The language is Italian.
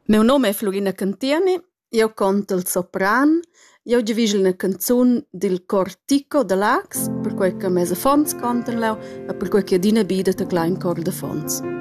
Meu nome è Florina Cantiani, io conto il sopran, io giavisel una canzun del cor Tico de l'Ax, per quei che mesa fons contan leu, e per quei che adina bida te klein cor de fons.